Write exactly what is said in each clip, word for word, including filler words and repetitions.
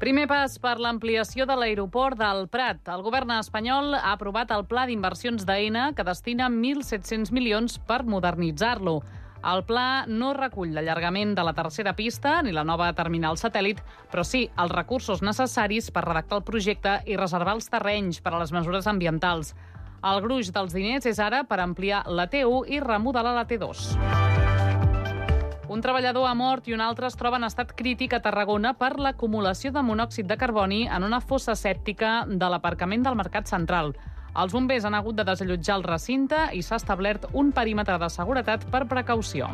Primer pas per l'ampliació de l'aeroport del Prat. El govern espanyol ha aprovat el pla d'inversions d'Aena que destina mil set-cents milions per modernitzar-lo. El pla no recull l'allargament de la tercera pista ni la nova terminal satèl·lit, però sí els recursos necessaris per redactar el projecte i reservar els terrenys per a les mesures ambientals. El gruix dels diners és ara per ampliar la T u i remodelar la T dos. Un treballador ha mort i un altre es troba en estat crític a Tarragona per l'acumulació de monòxid de carboni en una fossa sèptica de l'aparcament del Mercat Central. Els bombers han hagut de desallotjar el recinte i s'ha establert un perímetre de seguretat per precaució.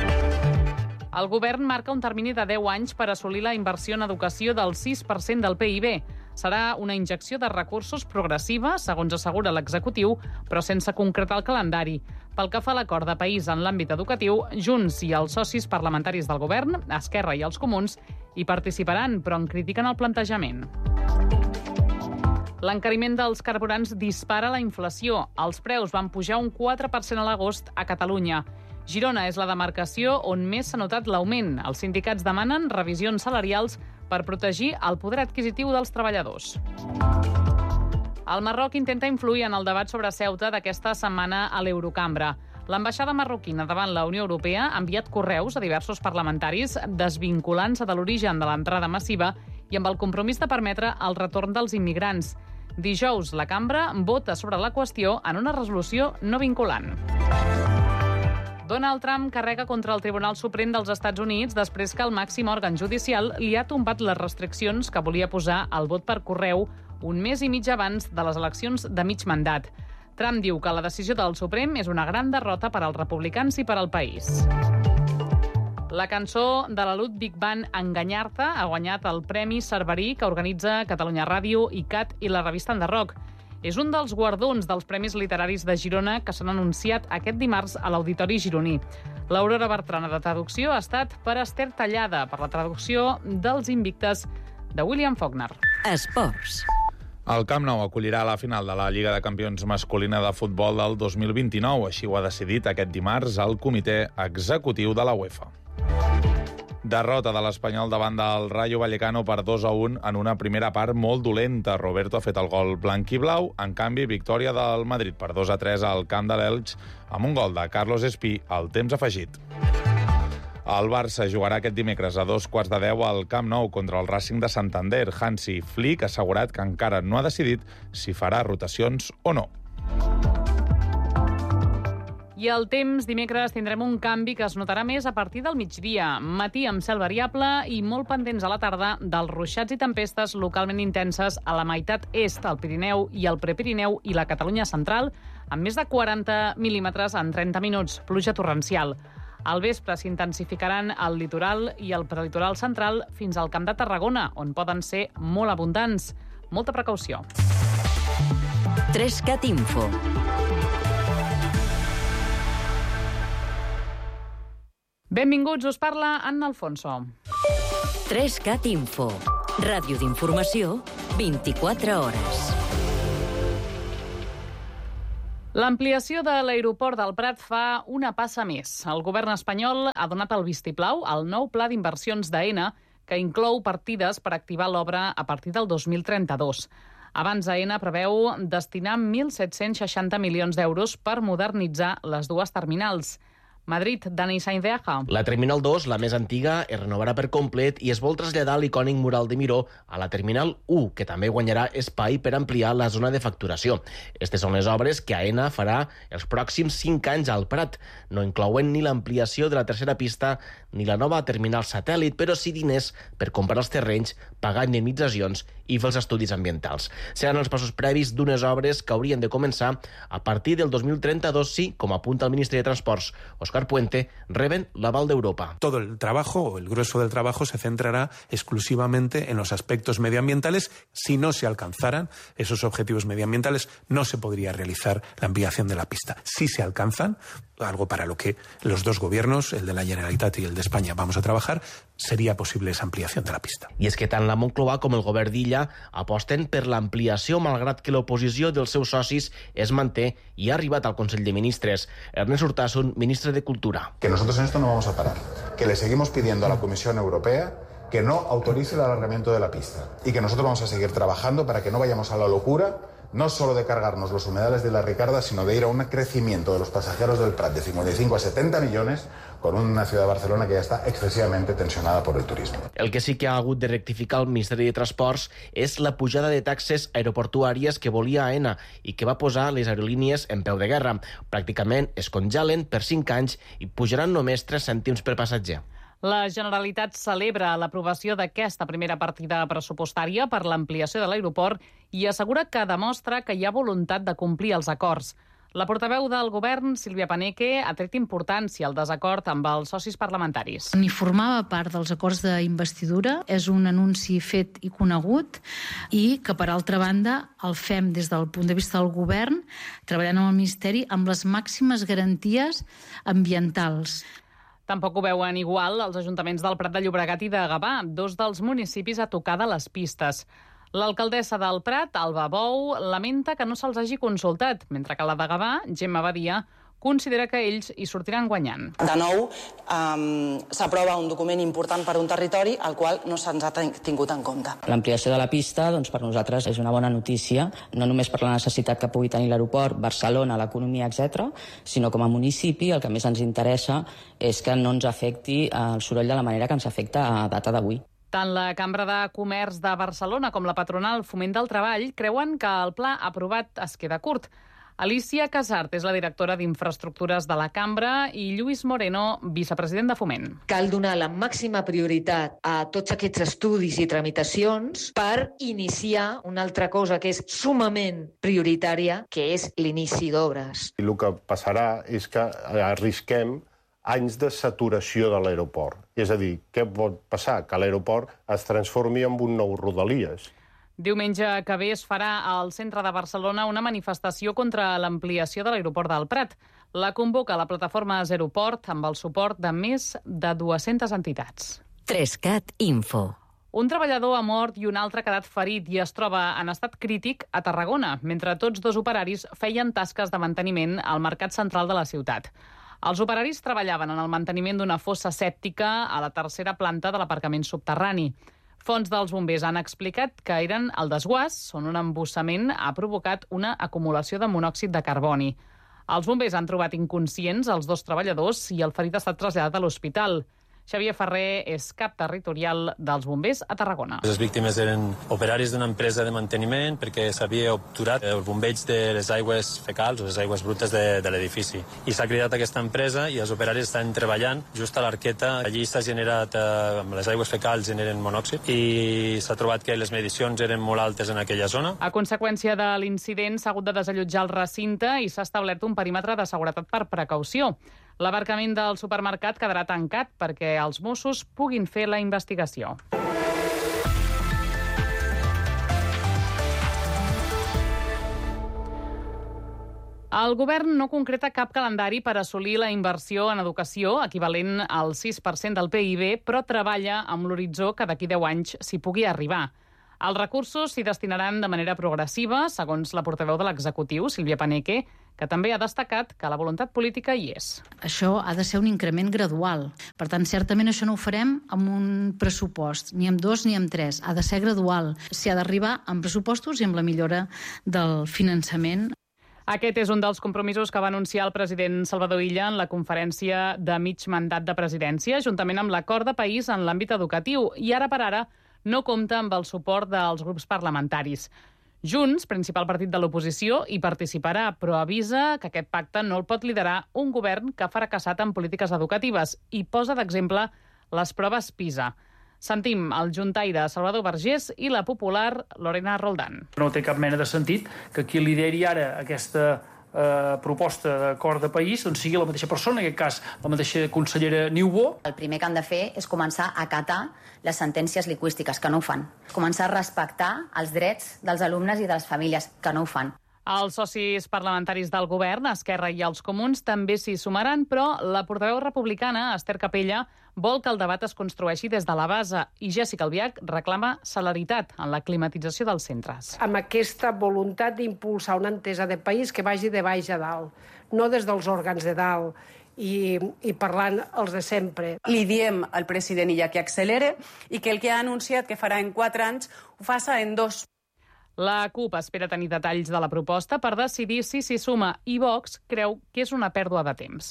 El govern marca un termini de deu anys per assolir la inversió en educació del sis per cent del P I B. Serà una injecció de recursos progressiva, segons assegura l'executiu, però sense concretar el calendari. Pel que fa a l'acord de país en l'àmbit educatiu, Junts i els socis parlamentaris del govern, Esquerra i els Comuns, hi participaran, però en critiquen el plantejament. L'encariment dels carburants dispara la inflació. Els preus van pujar un quatre per cent a l'agost a Catalunya. Girona és la demarcació on més s'ha notat l'augment. Els sindicats demanen revisions salarials per protegir el poder adquisitiu dels treballadors. El Marroc intenta influir en el debat sobre Ceuta d'aquesta setmana a l'Eurocambra. L'ambaixada marroquina davant la Unió Europea ha enviat correus a diversos parlamentaris desvinculant-se de l'origen de l'entrada massiva i amb el compromís de permetre el retorn dels immigrants. Dijous, la cambra vota sobre la qüestió en una resolució no vinculant. Donald Trump carrega contra el Tribunal Suprem dels Estats Units després que el màxim òrgan judicial li ha tombat les restriccions que volia posar al vot per correu un mes i mig abans de les eleccions de mig mandat. Trump diu que la decisió del Suprem és una gran derrota per als republicans i per al país. La cançó de la Ludwig Band Enganyar-te ha guanyat el Premi Cerverí que organitza Catalunya Ràdio, I C A T i la revista Enderroc. És un dels guardons dels Premis Literaris de Girona que s'han anunciat aquest dimarts a l'Auditori gironí. L'Aurora Bertrana de traducció ha estat per Esther Tallada, per la traducció dels Invictes de William Faulkner. Esports. El Camp Nou acollirà la final de la Lliga de Campions masculina de futbol del dos mil vint-i-nou. Així ho ha decidit aquest dimarts el comitè executiu de la UEFA. Derrota de l'Espanyol davant del Rayo Vallecano per dos a un en una primera part molt dolenta. Roberto ha fet el gol blanc i blau. En canvi, victòria del Madrid per dos a tres al camp de l'Elx amb un gol de Carlos Espí al temps afegit. El Barça jugarà aquest dimecres a dos quarts de deu al Camp Nou contra el Racing de Santander. Hansi Flick ha assegurat que encara no ha decidit si farà rotacions o no. I el temps, dimecres tindrem un canvi que es notarà més a partir del migdia. Matí amb cel variable i molt pendents a la tarda dels ruixats i tempestes localment intenses a la meitat est, al Pirineu i al Prepirineu i la Catalunya central, amb més de quaranta mil·límetres en trenta minuts, pluja torrencial. Al vespre s'intensificaran al litoral i al prelitoral central fins al Camp de Tarragona, on poden ser molt abundants. Molta precaució. tres cat Info. Benvinguts, us parla Anna Alfonso. tres cat Info. Ràdio d'informació, vint-i-quatre hores. L'ampliació de l'aeroport del Prat fa una passa més. El govern espanyol ha donat el vistiplau al nou pla d'inversions d'Aena, que inclou partides per activar l'obra a partir del dos mil trenta-dos. Abans, Aena preveu destinar mil set-cents seixanta milions d'euros per modernitzar les dues terminals. Madrid, Dani Sainz de Aja. La Terminal dos, la més antiga, es renovarà per complet i es vol traslladar l'icònic mural de Miró a la Terminal u, que també guanyarà espai per ampliar la zona de facturació. Aquestes són les obres que Aena farà els pròxims cinc anys al Prat. No inclouen ni l'ampliació de la tercera pista ni la nova terminal satèl·lit, però sí diners per comprar els terrenys, pagar indemnitzacions i fer els estudis ambientals. Seran els passos previs d'unes obres que haurien de començar a partir del dos mil trenta-dos, sí, com apunta el ministre de Transports, Òscar Puente, reben l'aval d'Europa. Todo el trabajo, o el grueso del trabajo, se centrará exclusivamente en los aspectos medioambientales. Si no se alcanzaran esos objetivos medioambientales, no se podría realizar la ampliación de la pista. Si se alcanzan, algo para lo que los dos gobiernos, el de la Generalitat y el de España, vamos a trabajar, sería posible esa ampliación de la pista. I és que tant la Moncloa com el govern d'Illa aposten per l'ampliació, malgrat que l'oposició dels seus socis es manté i ha arribat al Consell de Ministres. Ernest Urtasun, ministre de Cultura. Que nosotros en esto no vamos a parar, que le seguimos pidiendo a la Comisión Europea que no autorice el alargamiento de la pista y que nosotros vamos a seguir trabajando para que no vayamos a la locura, no solo de cargarnos los humedales de la Ricarda, sino de ir a un crecimiento de los pasajeros del Prat de cincuenta y cinco a setenta millones con una ciudad de Barcelona que ja està excessivament tensionada per el turisme. El que sí que ha hagut de rectificar el Ministeri de Transports és la pujada de taxes aeroportuàries que volia Aena i que va posar les aerolínies en peu de guerra. Pràcticament es congelen per cinc anys i pujaran només tres cèntims per passatger. La Generalitat celebra l'aprovació d'aquesta primera partida pressupostària per l'ampliació de l'aeroport i assegura que demostra que hi ha voluntat de complir els acords. La portaveu del govern, Sílvia Paneque, ha tret importància al desacord amb els socis parlamentaris. Ni formava part dels acords d'investidura, és un anunci fet i conegut i que, per altra banda, el fem des del punt de vista del govern, treballant amb el Ministeri amb les màximes garanties ambientals. Tampoc ho veuen igual els ajuntaments del Prat de Llobregat i de Gavà, dos dels municipis a tocar de les pistes. L'alcaldessa del Prat, Alba Bou, lamenta que no se'ls hagi consultat, mentre que la de Gavà, Gemma Badia, considera que ells hi sortiran guanyant. De nou, um, s'aprova un document important per un territori al qual no se'ns ha tingut en compte. L'ampliació de la pista, doncs, per nosaltres és una bona notícia, no només per la necessitat que pugui tenir l'aeroport, Barcelona, l'economia, etcètera, sinó com a municipi el que més ens interessa és que no ens afecti el soroll de la manera que ens afecta a data d'avui. Tant la Cambra de Comerç de Barcelona com la patronal Foment del Treball creuen que el pla aprovat es queda curt. Alicia Casart és la directora d'Infraestructures de la Cambra i Lluís Moreno, vicepresident de Foment. Cal donar la màxima prioritat a tots aquests estudis i tramitacions per iniciar una altra cosa que és sumament prioritària, que és l'inici d'obres. El que passarà és que arrisquem anys de saturació de l'aeroport. És a dir, què pot passar? Que l'aeroport es transformi en un nou Rodalies. Diumenge que ve es farà al centre de Barcelona una manifestació contra l'ampliació de l'aeroport del Prat. La convoca la plataforma Zeroport amb el suport de més de dues-centes entitats. Trescat Info. Un treballador ha mort i un altre ha quedat ferit i es troba en estat crític a Tarragona, mentre tots dos operaris feien tasques de manteniment al mercat central de la ciutat. Els operaris treballaven en el manteniment d'una fossa sèptica a la tercera planta de l'aparcament subterrani. Fonts dels bombers han explicat que eren el desguàs, on un embussament ha provocat una acumulació de monòxid de carboni. Els bombers han trobat inconscients els dos treballadors i el ferit ha estat traslladat a l'hospital. Xavier Ferrer és cap territorial dels bombers a Tarragona. Les víctimes eren operaris d'una empresa de manteniment perquè s'havia obturat el bombeig de les aigües fecals o les aigües brutes de, de l'edifici. I s'ha cridat aquesta empresa i els operaris estan treballant just a l'arqueta. Allí s'ha generat, eh, amb les aigües fecals generen monòxid i s'ha trobat que les medicions eren molt altes en aquella zona. A conseqüència de l'incident s'ha hagut de desallotjar el recinte i s'ha establert un perímetre de seguretat per precaució. L'aparcament del supermercat quedarà tancat perquè els Mossos puguin fer la investigació. El govern no concreta cap calendari per assolir la inversió en educació, equivalent al sis per cent del P I B, però treballa amb l'horitzó que d'aquí deu anys s'hi pugui arribar. Els recursos s'hi destinaran de manera progressiva, segons la portaveu de l'executiu, Sílvia Paneque, que també ha destacat que la voluntat política hi és. Això ha de ser un increment gradual. Per tant, certament això no ho farem amb un pressupost, ni amb dos ni amb tres. Ha de ser gradual. S'hi ha d'arribar amb pressupostos i amb la millora del finançament. Aquest és un dels compromisos que va anunciar el president Salvador Illa en la conferència de mig mandat de presidència, juntament amb l'acord de país en l'àmbit educatiu, i ara per ara no compta amb el suport dels grups parlamentaris. Junts, principal partit de l'oposició, hi participarà, però avisa que aquest pacte no el pot liderar un govern que ha fracassat en polítiques educatives i posa d'exemple les proves PISA. Sentim el juntaire Salvador Vergés i la popular Lorena Roldán. No té cap mena de sentit que qui lideri ara aquesta eh, proposta d'acord de país doncs sigui la mateixa persona, en aquest cas la mateixa consellera Niubó. El primer que han de fer és començar a acatar les sentències lingüístiques, que no ho fan. Començar a respectar els drets dels alumnes i de les famílies, que no ho fan. Els socis parlamentaris del govern, Esquerra i els Comuns, també s'hi sumaran, però la portaveu republicana, Esther Capella, vol que el debat es construeixi des de la base i Jessica Albiach reclama celeritat en la climatització dels centres. Amb aquesta voluntat d'impulsar una entesa de país que vagi de baix a dalt, no des dels òrgans de dalt, i, i parlant els de sempre. Li diem al president ja que accelere i que el que ha anunciat que farà en quatre anys ho faça en dos. La CUP espera tenir detalls de la proposta per decidir si s'hi suma i Vox creu que és una pèrdua de temps.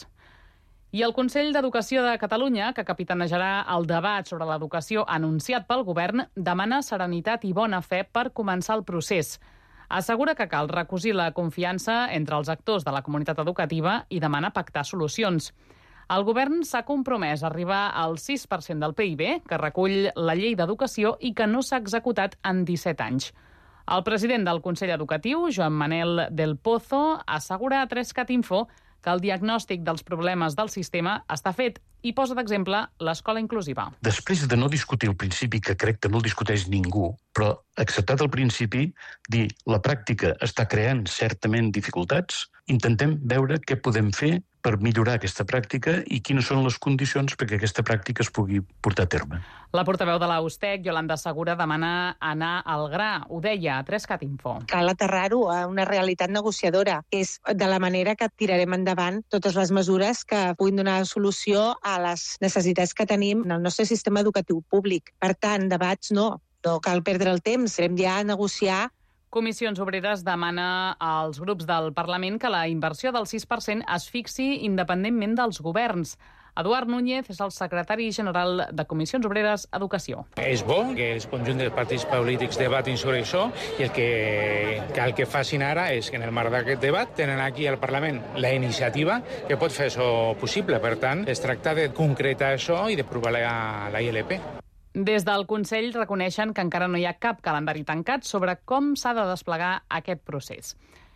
I el Consell d'Educació de Catalunya, que capitanejarà el debat sobre l'educació anunciat pel govern, demana serenitat i bona fe per començar el procés. Assegura que cal recosir la confiança entre els actors de la comunitat educativa i demana pactar solucions. El govern s'ha compromès a arribar al sis per cent del P I B, que recull la llei d'educació i que no s'ha executat en disset anys. El president del Consell Educatiu, Joan Manel del Pozo, assegura a Trescat Info que el diagnòstic dels problemes del sistema està fet i posa d'exemple l'escola inclusiva. Després de no discutir el principi, que crec que no el discuteix ningú, però acceptat el principi, dir la pràctica està creant certament dificultats, intentem veure què podem fer per millorar aquesta pràctica i quines són les condicions perquè aquesta pràctica es pugui portar a terme. La portaveu de la USTEC, Yolanda Segura, demana anar al gra. Ho deia a Trescat Info. Cal aterrar-ho a una realitat negociadora. És de la manera que tirarem endavant totes les mesures que puguin donar solució a les necessitats que tenim en el nostre sistema educatiu públic. Per tant, debats no. No cal perdre el temps. Hem ja a negociar. Comissions Obreres demana als grups del Parlament que la inversió del sis per cent es fixi independentment dels governs. Eduard Núñez és el secretari general de Comissions Obreres Educació. És bo que el conjunt dels partits polítics debatin sobre això i el que cal que facin ara és que en el marc d'aquest debat tenen aquí al Parlament la iniciativa que pot fer això possible. Per tant, es tracta de concretar això i d'aprovar la, la I L P. Des del Consell reconeixen que encara no hi ha cap calendari tancat sobre com s'ha de desplegar aquest procés.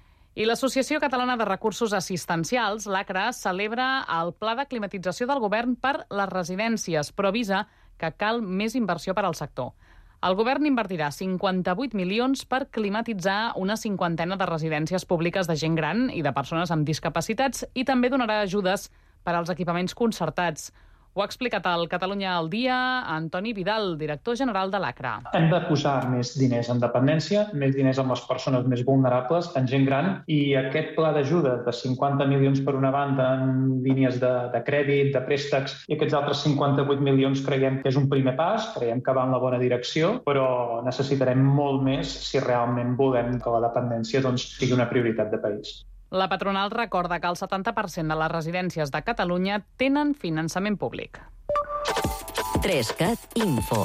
I l'Associació Catalana de Recursos Assistencials, l'ACRA, celebra el pla de climatització del govern per les residències, però avisa que cal més inversió per al sector. El govern invertirà cinquanta-vuit milions per climatitzar una cinquantena de residències públiques de gent gran i de persones amb discapacitats i també donarà ajudes per als equipaments concertats. Ho ha explicat al Catalunya al Dia Antoni Vidal, director general de l'ACRA. Hem de posar més diners en dependència, més diners amb les persones més vulnerables, en gent gran, i aquest pla d'ajuda de cinquanta milions per una banda en línies de, de crèdit, de préstecs, i aquests altres cinquanta-vuit milions creiem que és un primer pas, creiem que va en la bona direcció, però necessitarem molt més si realment volem que la dependència doncs, sigui una prioritat de país. La patronal recorda que el setanta per cent de les residències de Catalunya tenen finançament públic. Trescat Info.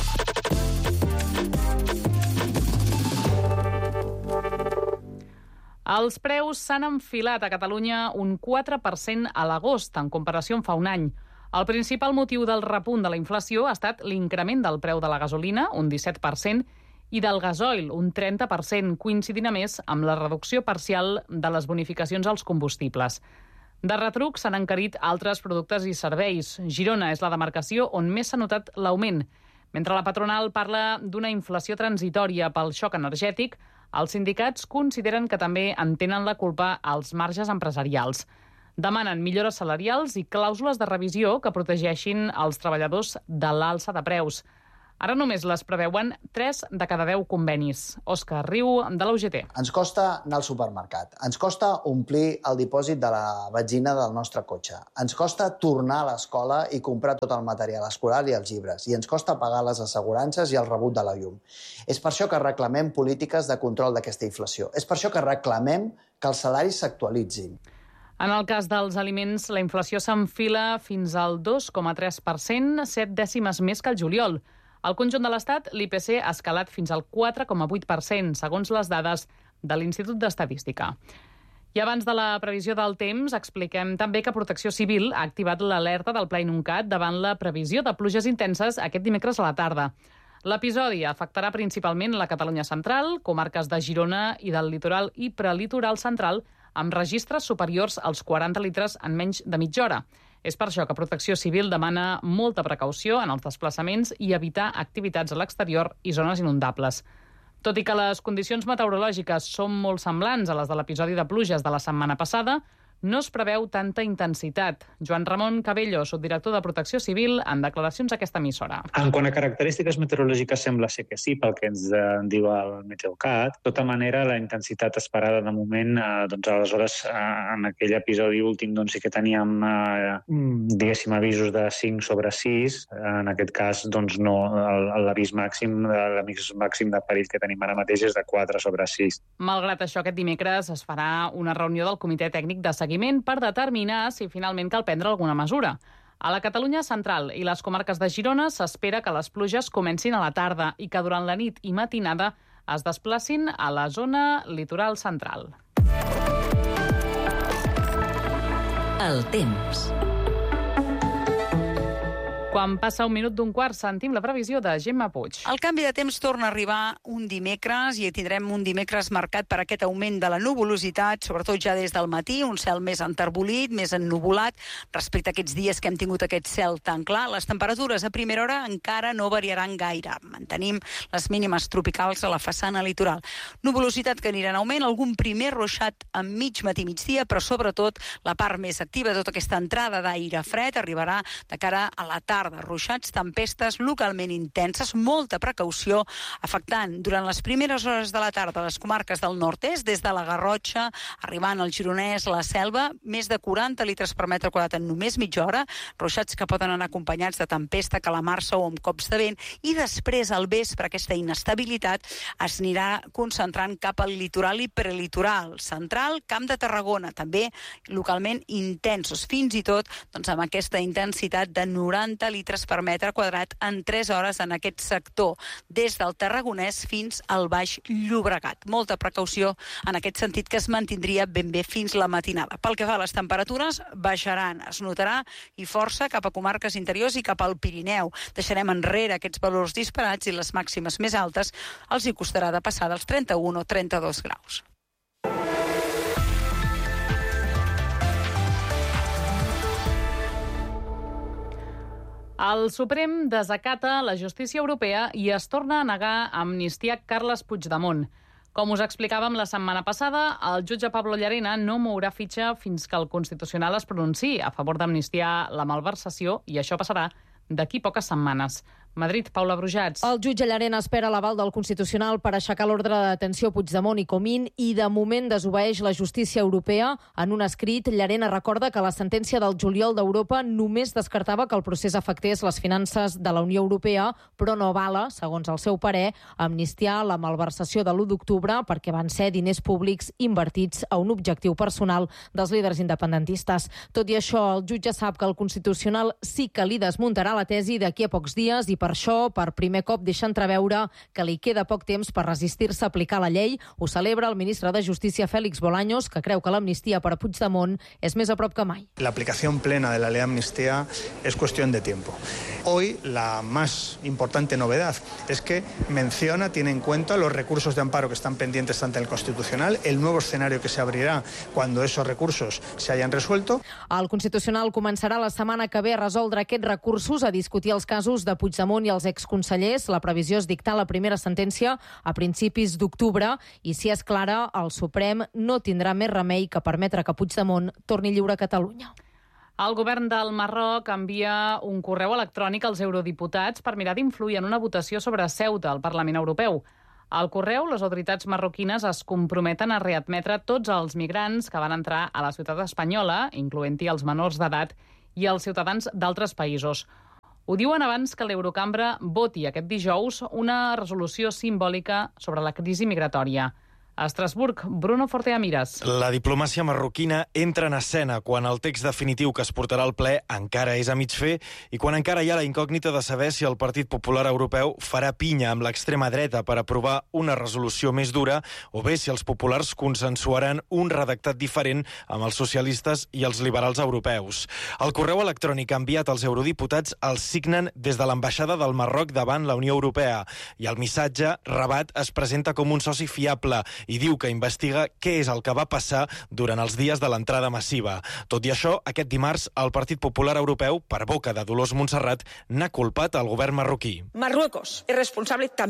Els preus s'han enfilat a Catalunya un quatre per cent a l'agost, en comparació amb fa un any. El principal motiu del repunt de la inflació ha estat l'increment del preu de la gasolina, un disset per cent, i del gasoil, un trenta per cent, coincidint a més amb la reducció parcial de les bonificacions als combustibles. De retruc s'han encarit altres productes i serveis. Girona és la demarcació on més s'ha notat l'augment. Mentre la patronal parla d'una inflació transitòria pel xoc energètic, els sindicats consideren que també en tenen la culpa als marges empresarials. Demanen millores salarials i clàusules de revisió que protegeixin els treballadors de l'alça de preus. Ara només les preveuen tres de cada deu convenis. Òscar Riu, de l'U G T. Ens costa anar al supermercat. Ens costa omplir el dipòsit de la benzina del nostre cotxe. Ens costa tornar a l'escola i comprar tot el material escolar i els llibres. I ens costa pagar les assegurances i el rebut de la llum. És per això que reclamem polítiques de control d'aquesta inflació. És per això que reclamem que els salaris s'actualitzin. En el cas dels aliments, la inflació s'enfila fins al dos coma tres per cent, set dècimes més que el juliol. Al conjunt de l'Estat, l'I P C ha escalat fins al quatre coma vuit per cent, segons les dades de l'Institut d'Estadística. I abans de la previsió del temps, expliquem també que Protecció Civil ha activat l'alerta del Pla Inuncat davant la previsió de pluges intenses aquest dimecres a la tarda. L'episodi afectarà principalment la Catalunya central, comarques de Girona i del litoral i prelitoral central, amb registres superiors als quaranta litres en menys de mitja hora. És per això que Protecció Civil demana molta precaució en els desplaçaments i evitar activitats a l'exterior i zones inundables. Tot i que les condicions meteorològiques són molt semblants a les de l'episodi de pluges de la setmana passada, no es preveu tanta intensitat. Joan Ramon Cabello, subdirector de Protecció Civil, en declaracions a aquesta emissora. En quant a característiques meteorològiques sembla ser que sí, pel que ens eh, diu el Meteocat. De tota manera, la intensitat esperada de moment, eh, doncs aleshores eh, en aquell episodi últim doncs sí que teníem eh, diguéssim avisos de cinc sobre sis. En aquest cas doncs no, l'avís màxim, l'avís màxim de perill que tenim ara mateix és de quatre sobre sis. Malgrat això, aquest dimecres es farà una reunió del Comitè Tècnic de Seguiment per determinar si finalment cal prendre alguna mesura. A la Catalunya central i les comarques de Girona s'espera que les pluges comencin a la tarda i que durant la nit i matinada es desplacin a la zona litoral central. El temps. Quan passa un minut d'un quart, sentim la previsió de Gemma Puig. El canvi de temps torna a arribar un dimecres i tindrem un dimecres marcat per aquest augment de la nuvolositat, sobretot ja des del matí, un cel més enterbolit, més ennuvolat, respecte a aquests dies que hem tingut aquest cel tan clar. Les temperatures a primera hora encara no variaran gaire. Mantenim les mínimes tropicals a la façana litoral. Nuvolositat que anirà en augment, algun primer ruixat a mig matí migdia, però sobretot la part més activa de tota aquesta entrada d'aire fred arribarà de cara a la tarda. Ruixats, tempestes localment intenses, molta precaució, afectant durant les primeres hores de la tarda les comarques del nord-est, des de la Garrotxa, arribant al Gironès, la Selva, més de quaranta litres per metre quadrat en només mitja hora, ruixats que poden anar acompanyats de tempesta, calamarsa o amb cops de vent, i després al vespre aquesta inestabilitat es anirà concentrant cap al litoral i prelitoral central, Camp de Tarragona, també localment intensos, fins i tot doncs, amb aquesta intensitat de noranta litres per metre quadrat en tres hores en aquest sector, des del Tarragonès fins al Baix Llobregat. Molta precaució en aquest sentit que es mantindria ben bé fins la matinada. Pel que fa a les temperatures, baixaran, es notarà i força cap a comarques interiors i cap al Pirineu. Deixarem enrere aquests valors disparats i les màximes més altes els hi costarà de passar dels trenta-un o trenta-dos graus. El Suprem desacata la justícia europea i es torna a negar a amnistiar Carles Puigdemont. Com us explicàvem la setmana passada, el jutge Pablo Llarena no mourà fitxa fins que el Constitucional es pronunciï a favor d'amnistiar la malversació i això passarà d'aquí poques setmanes. Madrid, Paula Brujats. El jutge Llarena espera l'aval del Constitucional per aixecar l'ordre de detenció a Puigdemont i Comín i de moment desobeeix la justícia europea. En un escrit, Llarena recorda que la sentència del juliol d'Europa només descartava que el procés afectés les finances de la Unió Europea, però no avala, segons el seu parer, amnistiar la malversació de l'u d'octubre perquè van ser diners públics invertits a un objectiu personal dels líders independentistes. Tot i això, el jutge sap que el Constitucional sí que li desmuntarà la tesi d'aquí a pocs dies i per això, per primer cop, deixa entreveure que li queda poc temps per resistir-se a aplicar la llei. Ho celebra el ministre de Justícia, Félix Bolaños, que creu que l'amnistia per a Puigdemont és més a prop que mai. La aplicación plena de la ley de amnistía es cuestión de tiempo. Hoy la más importante novedad es que menciona, tiene en cuenta los recursos de amparo que están pendientes ante el Constitucional, el nuevo escenario que se abrirá cuando esos recursos se hayan resuelto. El Constitucional començarà la setmana que ve a resoldre aquests recursos, a discutir els casos de Puigdemont i els exconsellers. La previsió és dictar la primera sentència a principis d'octubre i, si és clara, el Suprem no tindrà més remei que permetre que Puigdemont torni lliure a Catalunya. El govern del Marroc envia un correu electrònic als eurodiputats per mirar d'influir en una votació sobre Ceuta al Parlament Europeu. Al correu, les autoritats marroquines es comprometen a readmetre tots els migrants que van entrar a la ciutat espanyola, incloent-hi els menors d'edat i els ciutadans d'altres països. Ho diuen abans que l'Eurocambra voti aquest dijous una resolució simbòlica sobre la crisi migratòria. A Estrasburg, Bruno Forteamiras. La diplomàcia marroquina entra en escena quan el text definitiu que es portarà al ple encara és a mig fer i quan encara hi ha la incògnita de saber si el Partit Popular Europeu farà pinya amb l'extrema dreta per aprovar una resolució més dura o bé si els populars consensuaran un redactat diferent amb els socialistes i els liberals europeus. El correu electrònic enviat als eurodiputats el signen des de l'ambaixada del Marroc davant la Unió Europea i el missatge, Rabat, es presenta com un soci fiable i diu que investiga què és el que va passar durant els dies de l'entrada massiva. Tot i això, aquest dimarts, el Partit Popular Europeu, per boca de Dolors Montserrat, n'ha culpat al govern marroquí. Marruecos es responsable también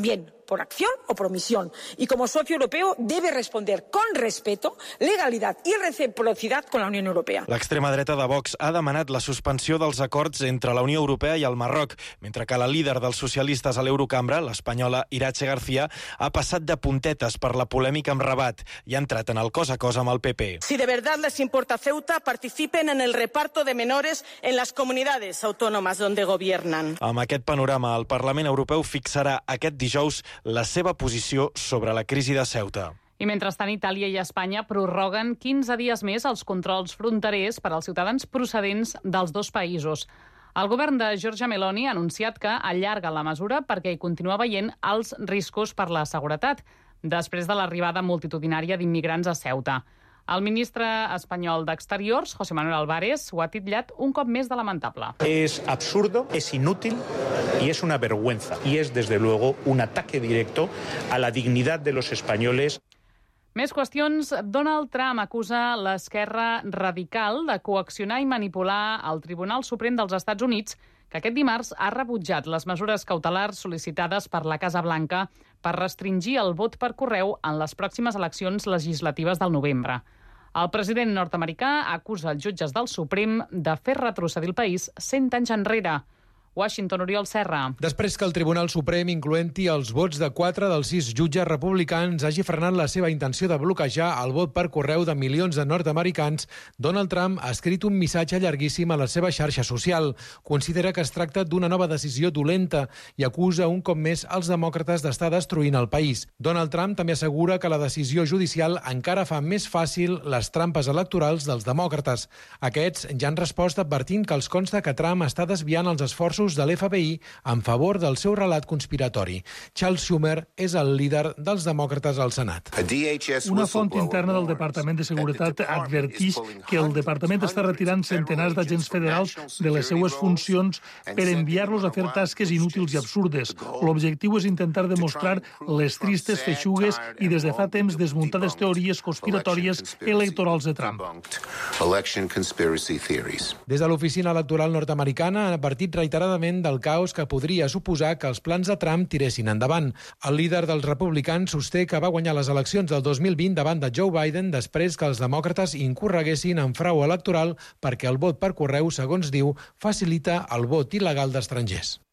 por acción o por omisión. Y como socio europeo debe responder con respeto, legalidad y reciprocidad con la Unión Europea. L'extrema dreta de Vox ha demanat la suspensió dels acords entre la Unió Europea i el Marroc, mentre que la líder dels socialistes a l'Eurocambra, l'espanyola Iratxe García, ha passat de puntetes per la polèmica amb Rabat i ha entrat en el cos a cos amb el P P. Si de verdad les importa Ceuta, participen en el reparto de menores en las comunidades autónomas donde gobiernan. Amb aquest panorama, el Parlament Europeu fixarà aquest dijous la seva posició sobre la crisi de Ceuta. I mentrestant, Itàlia i Espanya prorroguen quinze dies més els controls fronterers per als ciutadans procedents dels dos països. El govern de Giorgia Meloni ha anunciat que allarga la mesura perquè hi continua veient alts riscos per la seguretat, després de l'arribada multitudinària d'immigrants a Ceuta. El ministre espanyol d'Exteriors, José Manuel Álvarez, ho ha titllat un cop més de lamentable. Es absurdo, es inútil y es una vergüenza. Y es, desde luego, un ataque directo a la dignidad de los españoles. Més qüestions. Donald Trump acusa l'esquerra radical de coaccionar i manipular el Tribunal Suprem dels Estats Units, que aquest dimarts ha rebutjat les mesures cautelars sol·licitades per la Casa Blanca per restringir el vot per correu en les pròximes eleccions legislatives del novembre. El president nord-americà acusa els jutges del Suprem de fer retrocedir el país cent anys enrere. Washington, Oriol Serra. Després que el Tribunal Suprem, incloent-hi els vots de quatre dels sis jutges republicans, hagi frenat la seva intenció de bloquejar el vot per correu de milions de nord-americans, Donald Trump ha escrit un missatge llarguíssim a la seva xarxa social. Considera que es tracta d'una nova decisió dolenta i acusa un cop més els demòcrates d'estar destruint el país. Donald Trump també assegura que la decisió judicial encara fa més fàcil les trampes electorals dels demòcrates. Aquests ja han respost advertint que els consta que Trump està desviant els esforços de l'F B I en favor del seu relat conspiratori. Charles Schumer és el líder dels demòcrates al Senat. Una font interna del Departament de Seguretat advertís que el departament està retirant centenars d'agents federals de les seues funcions per enviar-los a fer tasques inútils i absurdes. L'objectiu és intentar demostrar les tristes feixugues i des de fa temps desmuntades teories conspiratòries electorals de Trump. Des de l'oficina electoral nord-americana han advertit reiteradament del caos que podria suposar que els plans de Trump tiressin endavant. El líder dels republicans sosté que va guanyar les eleccions del dos mil vint davant de Joe Biden després que els demòcrates incorreguessin en frau electoral perquè el vot per correu, segons diu, facilita el vot il·legal d'estrangers.